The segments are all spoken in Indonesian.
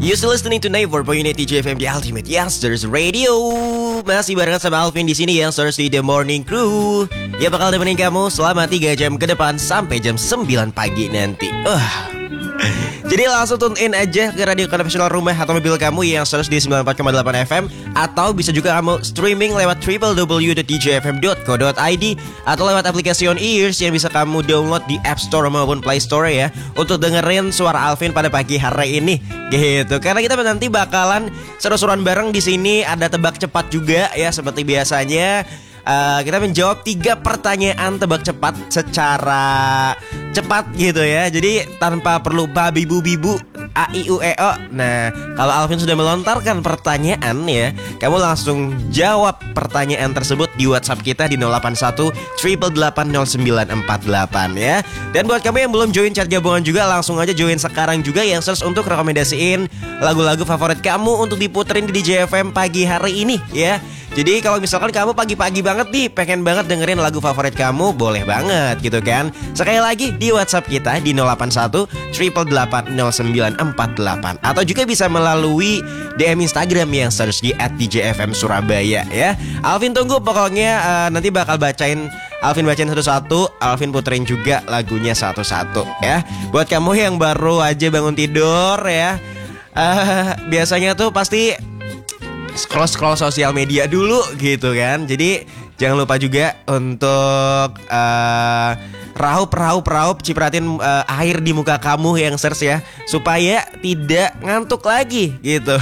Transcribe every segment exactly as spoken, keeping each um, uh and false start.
You still listening to ninety-four point eight D J F M, the Ultimate Youngsters Radio. Masih barengan sama Alvin di sini, Youngsters di The Morning Crew. Ya bakal temenin kamu selama tiga jam ke depan sampai jam sembilan pagi nanti. Uh. Jadi langsung tune in aja ke radio konvensional rumah atau mobil kamu yang seratus di sembilan puluh empat koma delapan F M. Atau bisa juga kamu streaming lewat w w w dot d j f m dot co dot i d atau lewat aplikasi On Ears yang bisa kamu download di App Store maupun Play Store ya, untuk dengerin suara Alvin pada pagi hari ini gitu. Karena kita nanti bakalan seru-seruan bareng di sini, ada tebak cepat juga ya seperti biasanya. Uh, kita menjawab tiga pertanyaan tebak cepat secara cepat gitu ya. Jadi tanpa perlu babi bu bibu a i u e o. Nah, kalau Alvin sudah melontarkan pertanyaan ya, kamu langsung jawab pertanyaan tersebut di WhatsApp kita di nol delapan satu delapan delapan delapan nol sembilan empat delapan ya. Dan buat kamu yang belum join chat gabungan juga, langsung aja join sekarang juga yang search untuk rekomendasiin lagu-lagu favorit kamu untuk diputerin di D J F M pagi hari ini ya. Jadi kalau misalkan kamu pagi-pagi banget nih pengen banget dengerin lagu favorit kamu, boleh banget gitu kan. Sekali lagi di WhatsApp kita di nol delapan satu delapan delapan delapan nol sembilan empat delapan. Atau juga bisa melalui D M Instagram yang search di at d j f m surabaya ya. Alvin tunggu pokoknya, uh, nanti bakal bacain Alvin bacain satu-satu, Alvin puterin juga lagunya satu-satu ya. Buat kamu yang baru aja bangun tidur ya, uh, biasanya tuh pasti scroll-scroll sosial media dulu gitu kan. Jadi jangan lupa juga untuk uh, raup-raup-raup cipratin uh, air di muka kamu yang search ya, supaya tidak ngantuk lagi gitu.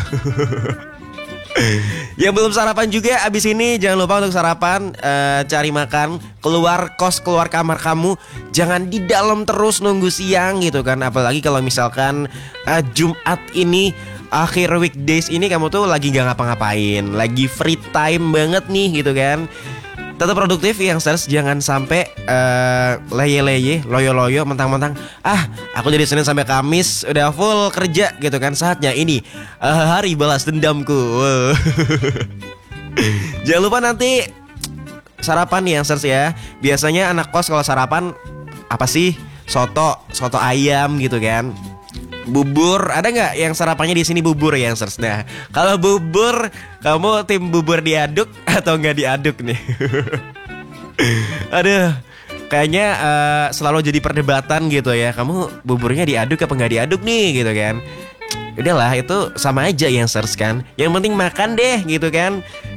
Yang belum sarapan juga abis ini jangan lupa untuk sarapan, uh, cari makan, keluar kos, keluar kamar kamu, jangan di dalam terus nunggu siang gitu kan. Apalagi kalau misalkan uh, Jumat ini, akhir weekdays ini kamu tuh lagi gak ngapa-ngapain, lagi free time banget nih gitu kan. Tetap produktif yang search, jangan sampai uh, leye-leye, loyo-loyo, mentang-mentang ah aku dari Senin sampai Kamis udah full kerja gitu kan. Saatnya ini uh, hari balas dendamku. Jangan lupa nanti sarapan yang search ya. Biasanya anak kos kalau sarapan apa sih? Soto, soto ayam gitu kan. Bubur, ada nggak yang sarapannya di sini bubur yang search? Nah, kalau bubur, kamu tim bubur diaduk atau nggak diaduk nih? Aduh, kayaknya uh, selalu jadi perdebatan gitu ya. Kamu buburnya diaduk apa nggak diaduk nih gitu kan? Udahlah, itu sama aja yang search kan. Yang penting makan deh gitu kan.